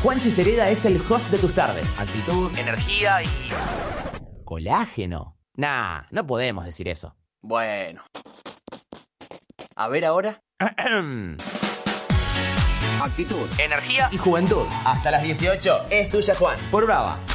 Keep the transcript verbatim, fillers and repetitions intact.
Juanchi Cereda es el host de tus tardes. Actitud, energía y... ¿Colágeno? Nah, no podemos decir eso. Bueno. A ver ahora. Actitud, Energía y juventud. Hasta las dieciocho es tuya, Juan. Por Brava.